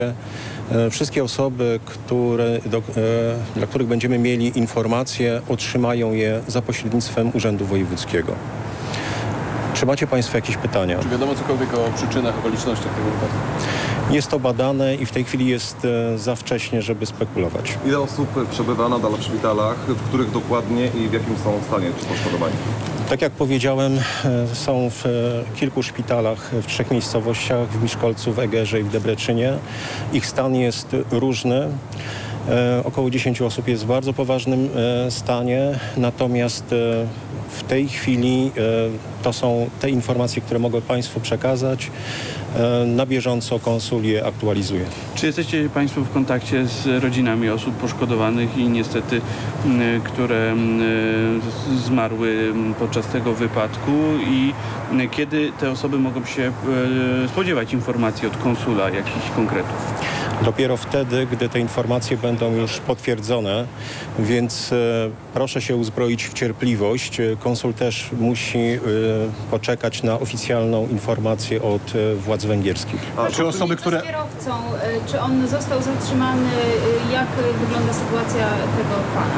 Wszystkie osoby, dla których będziemy mieli informacje, otrzymają je za pośrednictwem Urzędu Wojewódzkiego. Czy macie Państwo jakieś pytania? Czy wiadomo cokolwiek o przyczynach, okolicznościach tego wypadku? Jest to badane i w tej chwili jest za wcześnie, żeby spekulować. Ile osób przebywa nadal w szpitalach, w których dokładnie i w jakim są stanie czy poszkodowani? Tak jak powiedziałem, są w kilku szpitalach, w 3 miejscowościach, w Miszkolcu, w Egerze i w Debreczynie. Ich stan jest różny. Około 10 osób jest w bardzo poważnym stanie, natomiast w tej chwili to są te informacje, które mogę Państwu przekazać. Na bieżąco konsul je aktualizuje. Czy jesteście Państwo w kontakcie z rodzinami osób poszkodowanych i niestety, które zmarły podczas tego wypadku i kiedy te osoby mogą się spodziewać informacji od konsula, jakichś konkretów? Dopiero wtedy, gdy te informacje będą już potwierdzone, więc proszę się uzbroić w cierpliwość. Konsul też musi poczekać na oficjalną informację od władz węgierskich. Czy osoby, które... kierowcą, czy on został zatrzymany? Jak wygląda sytuacja tego pana?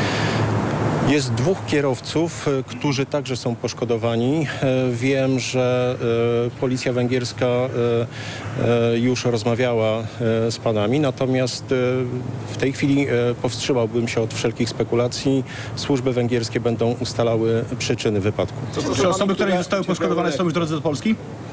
Jest 2 kierowców, którzy także są poszkodowani. Wiem, że policja węgierska już rozmawiała z panami, natomiast w tej chwili powstrzymałbym się od wszelkich spekulacji. Służby węgierskie będą ustalały przyczyny wypadku. Czy osoby, które nie zostały poszkodowane, są już w drodze do Polski?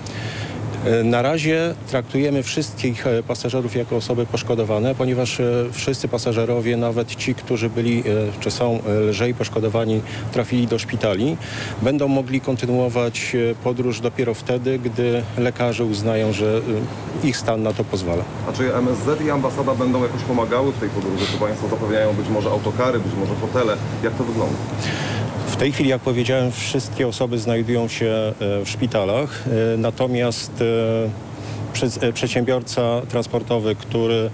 Na razie traktujemy wszystkich pasażerów jako osoby poszkodowane, ponieważ wszyscy pasażerowie, nawet ci, którzy byli czy są lżej poszkodowani, trafili do szpitali, będą mogli kontynuować podróż dopiero wtedy, gdy lekarze uznają, że ich stan na to pozwala. A czy MSZ i ambasada będą jakoś pomagały w tej podróży? Czy Państwo zapewniają być może autokary, być może hotele? Jak to wygląda? W tej chwili, jak powiedziałem, wszystkie osoby znajdują się w szpitalach, natomiast przedsiębiorca transportowy, który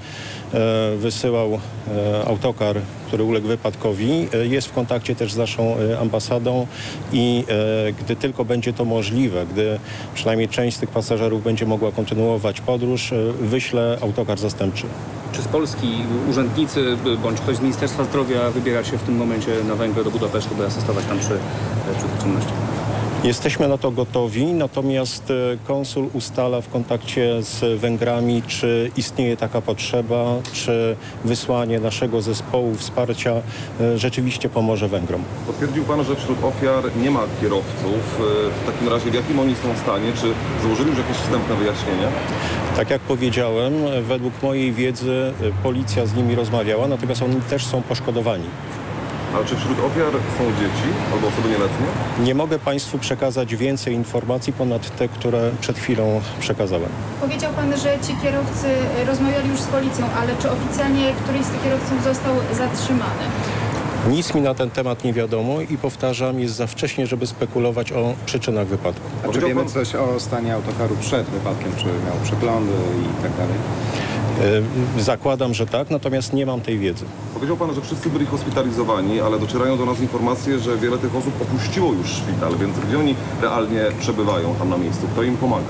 wysyłał autokar, który uległ wypadkowi, jest w kontakcie też z naszą ambasadą i gdy tylko będzie to możliwe, gdy przynajmniej część z tych pasażerów będzie mogła kontynuować podróż, wyślę autokar zastępczy. Czy z Polski urzędnicy bądź ktoś z Ministerstwa Zdrowia wybiera się w tym momencie na Węgry do Budapesztu, by asystować tam przy tych czynnościach? Jesteśmy na to gotowi, natomiast konsul ustala w kontakcie z Węgrami, czy istnieje taka potrzeba, czy wysłanie naszego zespołu wsparcia rzeczywiście pomoże Węgrom. Potwierdził Pan, że wśród ofiar nie ma kierowców. W takim razie w jakim oni są stanie? Czy złożyli już jakieś wstępne wyjaśnienia? Tak jak powiedziałem, według mojej wiedzy policja z nimi rozmawiała, natomiast oni też są poszkodowani. Ale czy wśród ofiar są dzieci albo osoby nieletnie? Nie mogę Państwu przekazać więcej informacji ponad te, które przed chwilą przekazałem. Powiedział Pan, że ci kierowcy rozmawiali już z policją, ale czy oficjalnie któryś z tych kierowców został zatrzymany? Nic mi na ten temat nie wiadomo i powtarzam, jest za wcześnie, żeby spekulować o przyczynach wypadku. A czy wiemy coś o stanie autokaru przed wypadkiem? Czy miał przeglądy i tak dalej? Zakładam, że tak, natomiast nie mam tej wiedzy. Powiedział Pan, że wszyscy byli hospitalizowani, ale docierają do nas informacje, że wiele tych osób opuściło już szpital, więc gdzie oni realnie przebywają tam na miejscu? Kto im pomaga?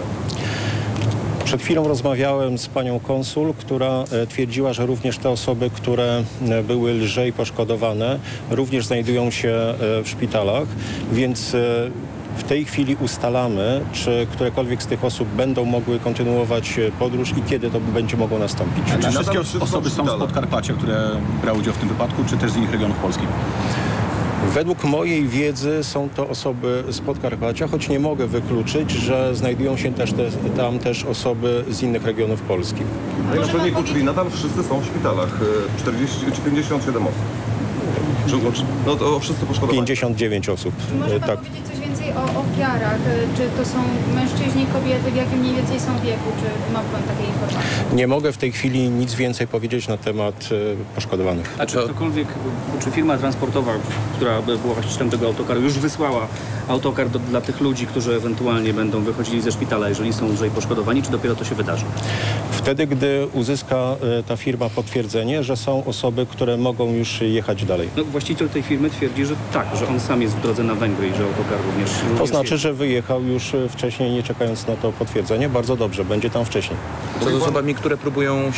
Przed chwilą rozmawiałem z panią konsul, która twierdziła, że również te osoby, które były lżej poszkodowane, również znajdują się w szpitalach, więc w tej chwili ustalamy, czy którekolwiek z tych osób będą mogły kontynuować podróż i kiedy to będzie mogło nastąpić. Czy wszystkie osoby są z Podkarpacia, które brały udział w tym wypadku, czy też z innych regionów Polski? Według mojej wiedzy są to osoby z Podkarpacia, choć nie mogę wykluczyć, że znajdują się tam też osoby z innych regionów Polski. Panie naczelniku, czyli nadal wszyscy są w szpitalach, 57 osób. No to wszyscy poszkodowani. 59 osób. Czy może Pan powiedzieć coś więcej o ofiarach? Czy to są mężczyźni, kobiety, w jakim mniej więcej są wieku? Czy ma Pan takie informacje? Nie mogę w tej chwili nic więcej powiedzieć na temat poszkodowanych. A czy ktokolwiek, czy firma transportowa, która była właścicielem tego autokaru, już wysłała autokar dla tych ludzi, którzy ewentualnie będą wychodzili ze szpitala, jeżeli są lżej poszkodowani, czy dopiero to się wydarzy? Wtedy, gdy uzyska ta firma potwierdzenie, że są osoby, które mogą już jechać dalej. No, właściciel tej firmy twierdzi, że tak, że on sam jest w drodze na Węgry i że autokar również... To znaczy, że wyjechał już wcześniej, nie czekając na to potwierdzenie. Bardzo dobrze, będzie tam wcześniej. Co z osobami, które próbują